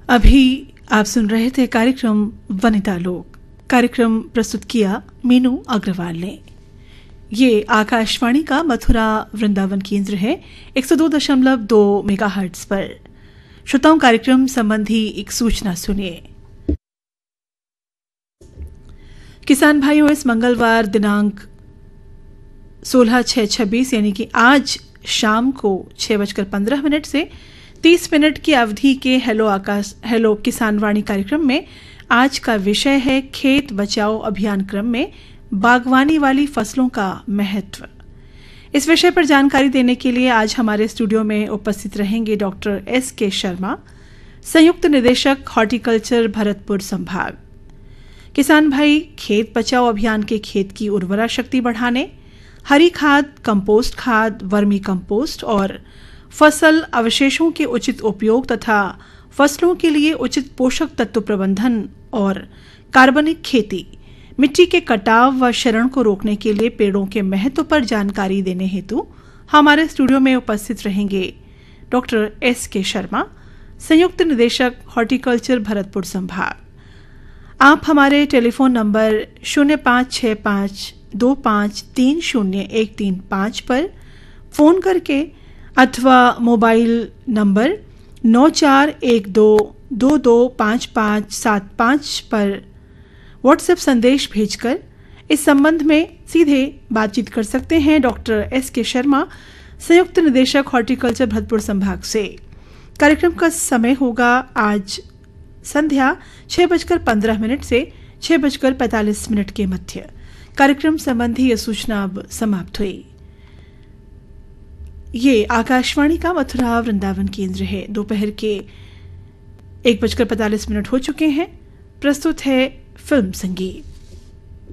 अभी आप सुन रहे थे कार्यक्रम वनिता लोक। कार्यक्रम प्रस्तुत किया मीनू अग्रवाल ने। ये आकाशवाणी का मथुरा वृंदावन केंद्र है 102.2 मेगाहर्ट्ज पर। श्रोताओं, कार्यक्रम संबंधी एक सूचना सुनिए। किसान भाइयों, इस मंगलवार दिनांक 16/6/26 यानी कि आज शाम को 6:15 से 30 मिनट की अवधि के हेलो किसान वाणी कार्यक्रम में आज का विषय है खेत बचाओ अभियान क्रम में बागवानी वाली फसलों का महत्व। इस विषय पर जानकारी देने के लिए आज हमारे स्टूडियो में उपस्थित रहेंगे डॉक्टर S.K. शर्मा, संयुक्त निदेशक हॉर्टिकल्चर भरतपुर संभाग। किसान भाई खेत बचाओ अभियान के खेत की उर्वरा शक्ति बढ़ाने, हरी खाद, कंपोस्ट खाद, वर्मी कंपोस्ट और फसल अवशेषों के उचित उपयोग तथा फसलों के लिए उचित पोषक तत्व प्रबंधन और कार्बनिक खेती, मिट्टी के कटाव व क्षरण को रोकने के लिए पेड़ों के महत्व पर जानकारी देने हेतु हमारे स्टूडियो में उपस्थित रहेंगे डॉक्टर S.K. शर्मा, संयुक्त निदेशक हॉर्टिकल्चर भरतपुर संभाग। आप हमारे टेलीफोन नंबर 056525300135 पर फोन करके अथवा मोबाइल नंबर 9412225575 पर व्हाट्सएप संदेश भेजकर इस संबंध में सीधे बातचीत कर सकते हैं डॉक्टर S.K. शर्मा, संयुक्त निदेशक हॉर्टिकल्चर भरतपुर संभाग से। कार्यक्रम का समय होगा आज संध्या 6:15 से 6:45 के मध्य। कार्यक्रम संबंधी यह सूचना अब समाप्त हुई। ये आकाशवाणी का मथुरा वृंदावन केंद्र है। दोपहर के 1:45 हो चुके हैं। प्रस्तुत है फिल्म संगीत।